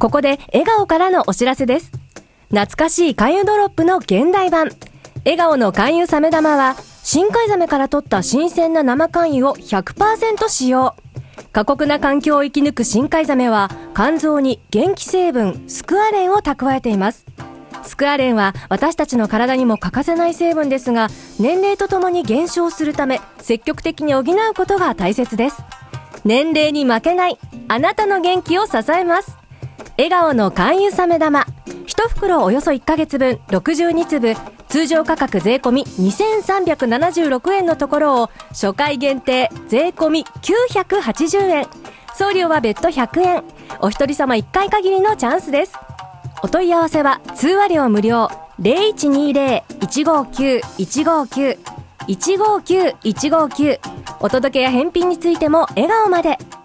ここで笑顔からのお知らせです。懐かしい勧誘ドロップの現代版。笑顔の勧誘サメ玉は、深海ザメから取った新鮮な生勧誘を 100% 使用。過酷な環境を生き抜く深海ザメは、肝臓に元気成分スクアレンを蓄えています。スクアレンは私たちの体にも欠かせない成分ですが、年齢とともに減少するため、積極的に補うことが大切です。年齢に負けない、あなたの元気を支えます。笑顔の勧誘サメ玉。1袋およそ1ヶ月分62粒、通常価格税込み2376円のところを、初回限定税込み980円。送料は別途100円。お一人様1回限りのチャンスです。お問い合わせは通話料無料 0120-159-159 159-159。お届けや返品についても笑顔まで。